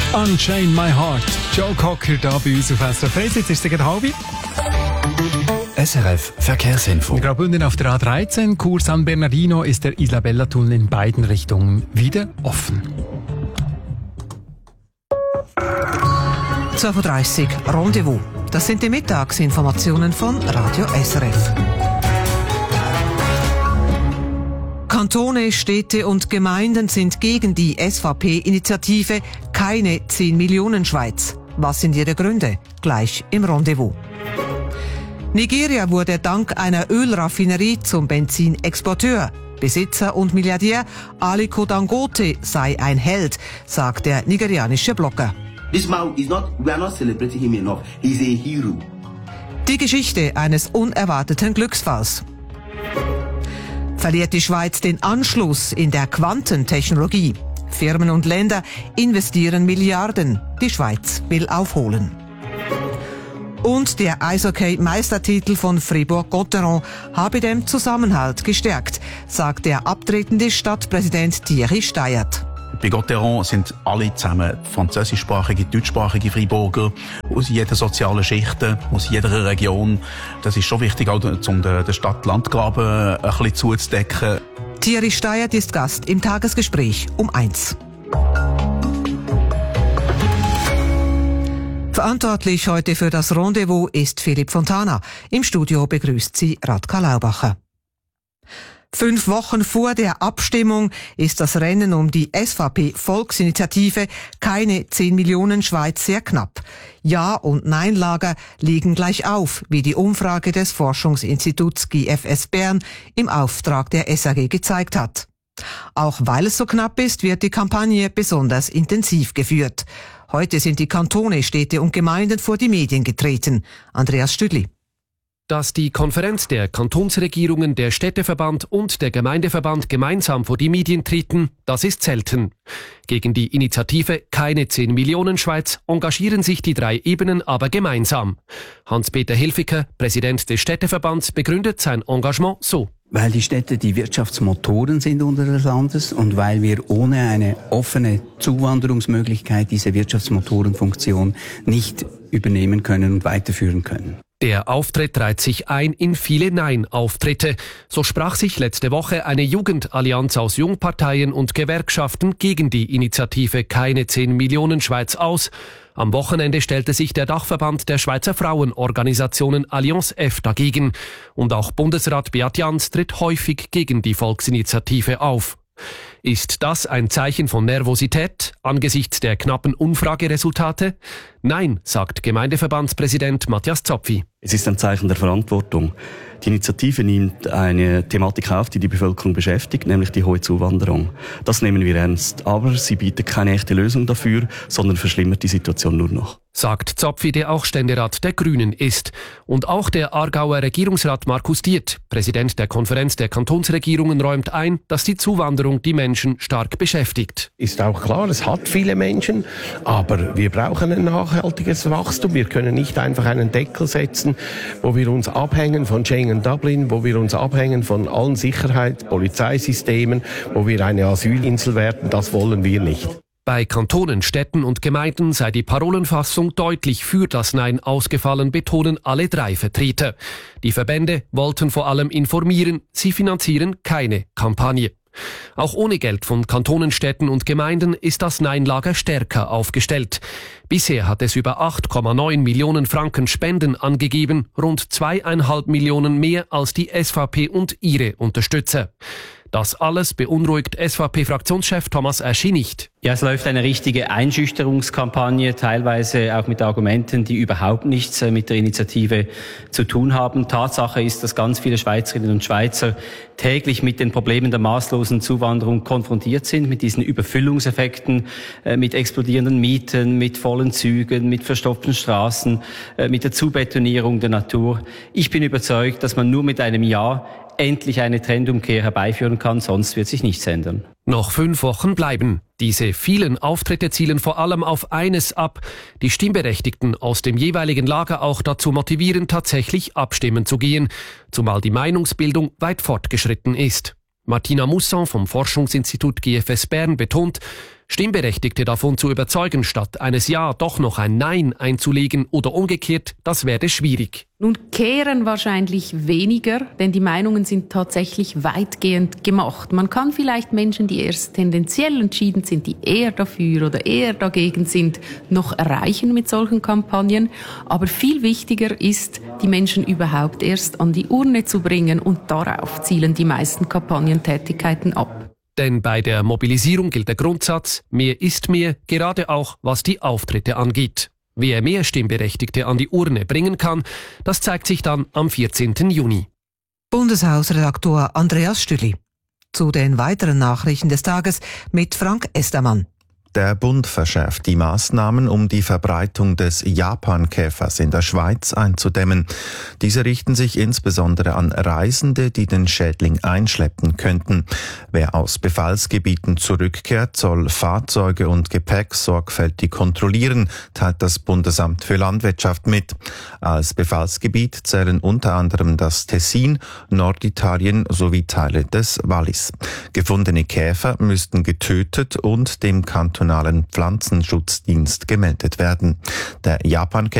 Unchain My Heart. Joe Cocker da bei uns auf SRF 1. Jetzt ist es gegen halb. SRF Verkehrsinfo. In Graubünden auf der A13, Kurs San Bernardino, ist der Isabella-Tunnel in beiden Richtungen wieder offen. 12.30 Uhr, Rendezvous. Das sind die Mittagsinformationen von Radio SRF. Kantone, Städte und Gemeinden sind gegen die SVP-Initiative Keine 10 Millionen Schweiz. Was sind ihre Gründe? Gleich im Rendezvous. Nigeria wurde dank einer Ölraffinerie zum Benzinexporteur. Besitzer und Milliardär Aliko Dangote sei ein Held, sagt der nigerianische Blogger. This man we are not celebrating him enough. He's a hero. Die Geschichte eines unerwarteten Glücksfalls. Verliert die Schweiz den Anschluss in der Quantentechnologie? Firmen und Länder investieren Milliarden. Die Schweiz will aufholen. Und der Eishockey-Meistertitel von Fribourg-Gotteron habe den Zusammenhalt gestärkt, sagt der abtretende Stadtpräsident Thierry Steyert. Bei Gotteron sind alle zusammen französischsprachige, deutschsprachige Freiburger aus jeder sozialen Schicht, aus jeder Region. Das ist schon wichtig, auch um den Stadt-Land-Graben ein bisschen zuzudecken. Thierry Steyert ist Gast im Tagesgespräch um 1. Verantwortlich heute für das Rendezvous ist Philipp Fontana. Im Studio begrüßt sie Radka Laubacher. 5 Wochen vor der Abstimmung ist das Rennen um die SVP-Volksinitiative Keine 10 Millionen Schweiz sehr knapp. Ja- und Nein-Lager liegen gleich auf, wie die Umfrage des Forschungsinstituts GFS Bern im Auftrag der SAG gezeigt hat. Auch weil es so knapp ist, wird die Kampagne besonders intensiv geführt. Heute sind die Kantone, Städte und Gemeinden vor die Medien getreten. Andreas Stüdli. Dass die Konferenz der Kantonsregierungen, der Städteverband und der Gemeindeverband gemeinsam vor die Medien treten, das ist selten. Gegen die Initiative Keine 10 Millionen Schweiz engagieren sich die 3 Ebenen aber gemeinsam. Hans-Peter Hilfiger, Präsident des Städteverbands, begründet sein Engagement so. Weil die Städte die Wirtschaftsmotoren sind unseres Landes und weil wir ohne eine offene Zuwanderungsmöglichkeit diese Wirtschaftsmotorenfunktion nicht übernehmen können und weiterführen können. Der Auftritt reiht sich ein in viele Nein-Auftritte. So sprach sich letzte Woche eine Jugendallianz aus Jungparteien und Gewerkschaften gegen die Initiative Keine 10 Millionen Schweiz aus. Am Wochenende stellte sich der Dachverband der Schweizer Frauenorganisationen Allianz F dagegen. Und auch Bundesrat Beat Jans tritt häufig gegen die Volksinitiative auf. Ist das ein Zeichen von Nervosität angesichts der knappen Umfrageresultate? Nein, sagt Gemeindeverbandspräsident Matthias Zopfi. Es ist ein Zeichen der Verantwortung. Die Initiative nimmt eine Thematik auf, die die Bevölkerung beschäftigt, nämlich die hohe Zuwanderung. Das nehmen wir ernst, aber sie bietet keine echte Lösung dafür, sondern verschlimmert die Situation nur noch. Sagt Zopfi, der auch Ständerat der Grünen ist. Und auch der Aargauer Regierungsrat Markus Diet, Präsident der Konferenz der Kantonsregierungen, räumt ein, dass die Zuwanderung die Menschen stark beschäftigt. Ist auch klar, es hat viele Menschen, aber wir brauchen ein nachhaltiges Wachstum. Wir können nicht einfach einen Deckel setzen, wo wir uns abhängen von Schengen Dublin, wo wir uns abhängen von allen Sicherheits-, Polizeisystemen, wo wir eine Asylinsel werden. Das wollen wir nicht. Bei Kantonen, Städten und Gemeinden sei die Parolenfassung deutlich für das Nein ausgefallen, betonen alle 3 Vertreter. Die Verbände wollten vor allem informieren, sie finanzieren keine Kampagne. Auch ohne Geld von Kantonen, Städten und Gemeinden ist das Nein-Lager stärker aufgestellt. Bisher hat es über 8,9 Millionen Franken Spenden angegeben, rund 2,5 Millionen mehr als die SVP und ihre Unterstützer. Das alles beunruhigt SVP-Fraktionschef Thomas Eschi nicht. Ja, es läuft eine richtige Einschüchterungskampagne, teilweise auch mit Argumenten, die überhaupt nichts mit der Initiative zu tun haben. Tatsache ist, dass ganz viele Schweizerinnen und Schweizer täglich mit den Problemen der maßlosen Zuwanderung konfrontiert sind, mit diesen Überfüllungseffekten, mit explodierenden Mieten, mit vollen Zügen, mit verstopften Straßen, mit der Zubetonierung der Natur. Ich bin überzeugt, dass man nur mit einem Ja endlich eine Trendumkehr herbeiführen kann, sonst wird sich nichts ändern. Noch 5 Wochen bleiben. Diese vielen Auftritte zielen vor allem auf eines ab: die Stimmberechtigten aus dem jeweiligen Lager auch dazu motivieren, tatsächlich abstimmen zu gehen, zumal die Meinungsbildung weit fortgeschritten ist. Martina Mousson vom Forschungsinstitut GFS Bern betont, Stimmberechtigte davon zu überzeugen, statt eines Ja doch noch ein Nein einzulegen oder umgekehrt, das werde schwierig. Nun kehren wahrscheinlich weniger, denn die Meinungen sind tatsächlich weitgehend gemacht. Man kann vielleicht Menschen, die erst tendenziell entschieden sind, die eher dafür oder eher dagegen sind, noch erreichen mit solchen Kampagnen. Aber viel wichtiger ist, die Menschen überhaupt erst an die Urne zu bringen, und darauf zielen die meisten Kampagnentätigkeiten ab. Denn bei der Mobilisierung gilt der Grundsatz, mehr ist mehr, gerade auch was die Auftritte angeht. Wer mehr Stimmberechtigte an die Urne bringen kann, das zeigt sich dann am 14. Juni. Bundeshausredaktor Andreas Stüli. Zu den weiteren Nachrichten des Tages mit Frank Estermann. Der Bund verschärft die Maßnahmen, um die Verbreitung des Japankäfers in der Schweiz einzudämmen. Diese richten sich insbesondere an Reisende, die den Schädling einschleppen könnten. Wer aus Befallsgebieten zurückkehrt, soll Fahrzeuge und Gepäck sorgfältig kontrollieren, teilt das Bundesamt für Landwirtschaft mit. Als Befallsgebiet zählen unter anderem das Tessin, Norditalien sowie Teile des Wallis. Gefundene Käfer müssten getötet und dem kantonalen Pflanzenschutzdienst gemeldet werden. Der Japankäfer